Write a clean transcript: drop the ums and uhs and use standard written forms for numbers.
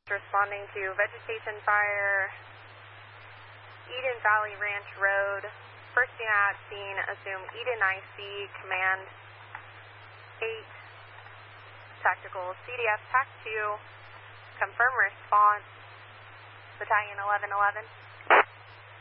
Responding to vegetation fire, Eden Valley Ranch Road. First unit at scene, assume Eden IC, command 8, tactical CDF TAC 2, confirm response, battalion 1111.